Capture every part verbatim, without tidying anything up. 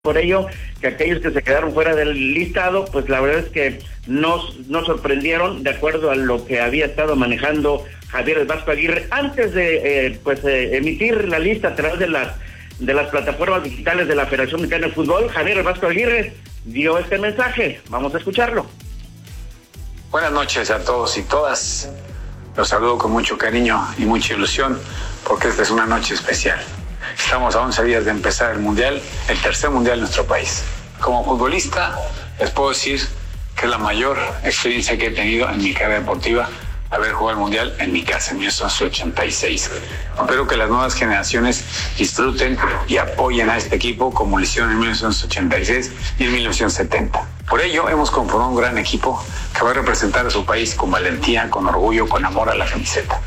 Por ello, que aquellos que se quedaron fuera del listado, pues la verdad es que nos, nos sorprendieron de acuerdo a lo que había estado manejando Javier El Vasco Aguirre antes de eh, pues eh, emitir la lista a través de las de las plataformas digitales de la Federación Mexicana de Fútbol. Javier El Vasco Aguirre dio este mensaje. Vamos a escucharlo. Buenas noches a todos y todas. Los saludo con mucho cariño y mucha ilusión porque esta es una noche especial. Estamos a once días de empezar el Mundial, el tercer Mundial de nuestro país. Como futbolista, les puedo decir que es la mayor experiencia que he tenido en mi carrera deportiva, haber jugado el Mundial en mi casa en mil novecientos ochenta y seis. Espero que las nuevas generaciones disfruten y apoyen a este equipo como lo hicieron en mil novecientos ochenta y seis y en mil novecientos setenta. Por ello, hemos conformado un gran equipo que va a representar a su país con valentía, con orgullo, con amor a la camiseta.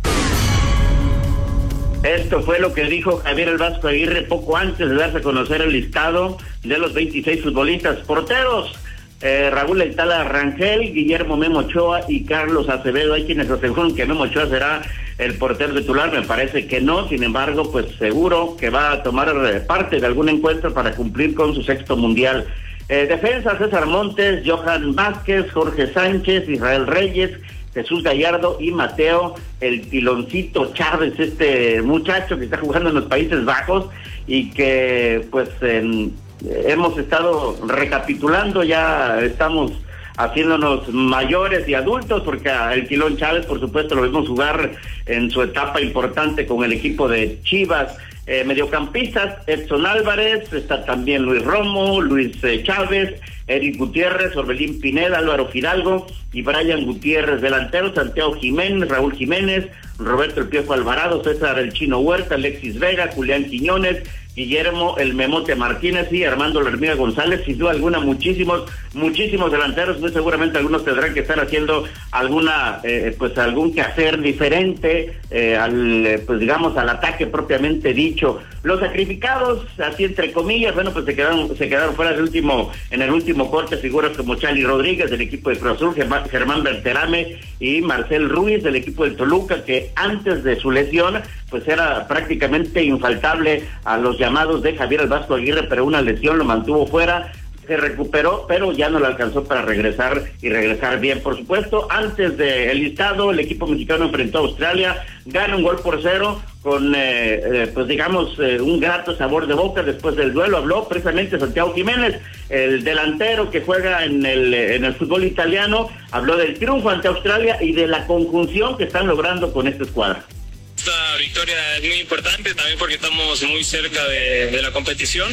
Esto fue lo que dijo Javier El Vasco Aguirre poco antes de darse a conocer el listado de los veintiséis futbolistas. Porteros, eh, Raúl El Tala Rangel, Guillermo Memo Ochoa y Carlos Acevedo. Hay quienes aseguran que Memo Ochoa será el portero titular, me parece que no. Sin embargo, pues seguro que va a tomar parte de algún encuentro para cumplir con su sexto mundial. Eh, defensa, César Montes, Johan Vázquez, Jorge Sánchez, Israel Reyes, Jesús Gallardo y Mateo el Tiloncito Chávez, este muchacho que está jugando en los Países Bajos y que pues en, hemos estado recapitulando, ya estamos haciéndonos mayores y adultos, porque el Tilón Chávez, por supuesto, lo vimos jugar en su etapa importante con el equipo de Chivas. Eh, mediocampistas, Edson Álvarez, está también Luis Romo, Luis eh, Chávez, Eric Gutiérrez, Orbelín Pineda, Álvaro Fidalgo y Brian Gutiérrez. Delanteros, Santiago Jiménez, Raúl Jiménez, Roberto El Piojo Alvarado, César El Chino Huerta, Alexis Vega, Julián Quiñones, Guillermo El Memote Martínez y Armando La Hormiga González. Sin duda alguna, muchísimos, muchísimos delanteros. Muy seguramente algunos tendrán que estar haciendo alguna, eh, pues algún quehacer diferente eh, al, pues digamos, al ataque propiamente dicho. Los sacrificados, así entre comillas, bueno, pues se quedaron, se quedaron fuera del último, en el último corte, figuras como Charly Rodríguez del equipo de Cruz Azul, Germán Berterame y Marcel Ruiz del equipo del Toluca, que antes de su lesión, pues era prácticamente infaltable a los llamados de Javier El Vasco Aguirre, pero una lesión lo mantuvo fuera. Se recuperó, pero ya no le alcanzó para regresar y regresar bien. Por supuesto, antes del listado, el equipo mexicano enfrentó a Australia, gana un gol por cero, con, eh, eh, pues digamos, eh, un grato sabor de boca. Después del duelo habló precisamente Santiago Jiménez, el delantero que juega en el, en el fútbol italiano, habló del triunfo ante Australia y de la conjunción que están logrando con esta escuadra. Esta victoria es muy importante también porque estamos muy cerca de, de la competición,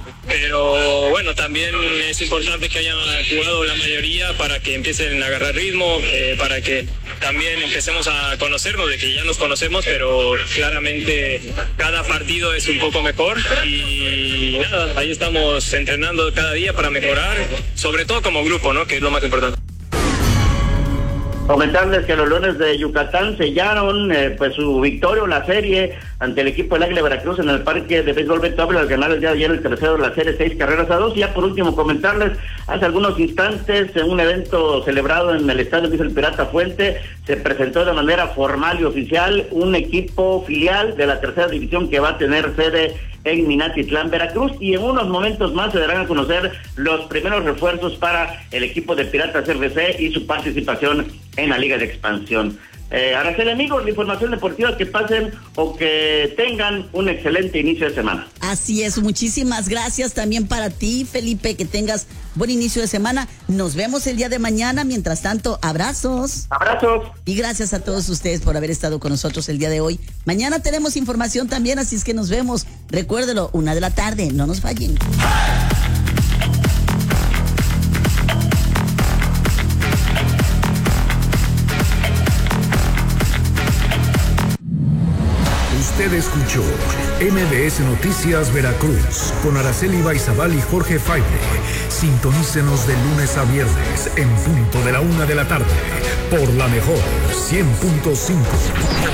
pero bueno, también es importante que hayan jugado la mayoría para que empiecen a agarrar ritmo, eh, para que también empecemos a conocernos, de que ya nos conocemos, pero claramente cada partido es un poco mejor y nada, ahí estamos entrenando cada día para mejorar, sobre todo como grupo, ¿no? Que es lo más importante. Comentarles que los Leones de Yucatán sellaron eh, pues su victoria o la serie ante el equipo del Águila de Veracruz en el parque de béisbol Beto Ávila al ganar el día de ayer el tercero de la serie, seis carreras a dos. Y ya por último comentarles, hace algunos instantes en un evento celebrado en el estadio Luis el Pirata Fuente, se presentó de manera formal y oficial un equipo filial de la tercera división que va a tener sede en Minatitlán, Veracruz, y en unos momentos más se darán a conocer los primeros refuerzos para el equipo de Piratas R C y su participación en la Liga de Expansión. Eh, Araceli, amigos, la información deportiva, que pasen o que tengan un excelente inicio de semana. Así es, muchísimas gracias también para ti, Felipe, que tengas buen inicio de semana. Nos vemos el día de mañana. Mientras tanto, abrazos. Abrazos. Y gracias a todos ustedes por haber estado con nosotros el día de hoy. Mañana tenemos información también, así es que nos vemos. Recuérdelo, una de la tarde, no nos fallen. Usted escuchó M V S Noticias Veracruz con Araceli Baizabal y Jorge Faible. Sintonícenos de lunes a viernes en punto de la una de la tarde por la mejor cien punto cinco.